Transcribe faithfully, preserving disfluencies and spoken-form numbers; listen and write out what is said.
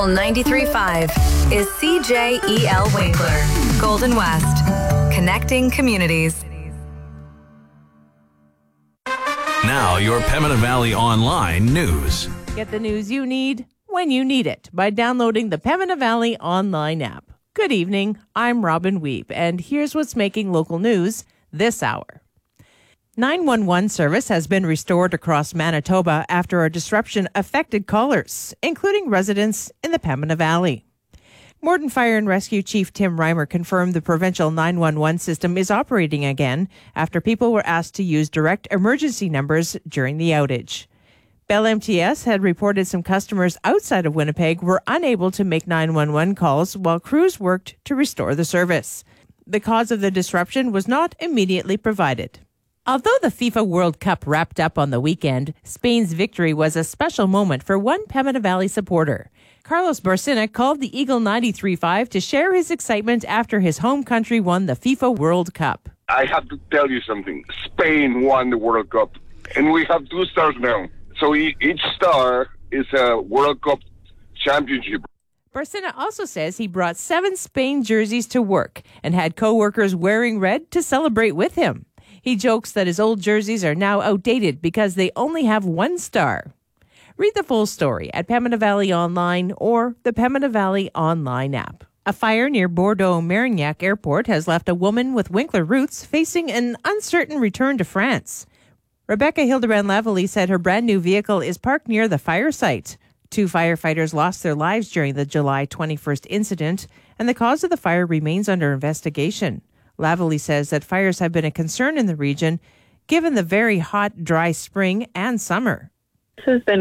Local ninety-three point five is C J E L Winkler, Golden West, connecting communities. Now, your Pembina Valley Online news. Get the news you need when you need it by downloading the Pembina Valley Online app. Good evening, I'm Robin Weep, and here's what's making local news this hour. nine one one service has been restored across Manitoba after a disruption affected callers, including residents in the Pembina Valley. Morden Fire and Rescue Chief Tim Reimer confirmed the provincial nine one one system is operating again after people were asked to use direct emergency numbers during the outage. Bell M T S had reported some customers outside of Winnipeg were unable to make nine one one calls while crews worked to restore the service. The cause of the disruption was not immediately provided. Although the FIFA World Cup wrapped up on the weekend, Spain's victory was a special moment for one Pembina Valley supporter. Carlos Barcina called the Eagle ninety-three point five to share his excitement after his home country won the FIFA World Cup. I have to tell you something. Spain won the World Cup, and we have two stars now. So each star is a World Cup championship. Barcina also says he brought seven Spain jerseys to work and had co-workers wearing red to celebrate with him. He jokes that his old jerseys are now outdated because they only have one star. Read the full story at Pembina Valley Online or the Pembina Valley Online app. A fire near Bordeaux-Marignac Airport has left a woman with Winkler roots facing an uncertain return to France. Rebecca Hildebrand Lavalley said her brand new vehicle is parked near the fire site. Two firefighters lost their lives during the July twenty-first incident, and the cause of the fire remains under investigation. Lavalley says that fires have been a concern in the region given the very hot, dry spring and summer. This has been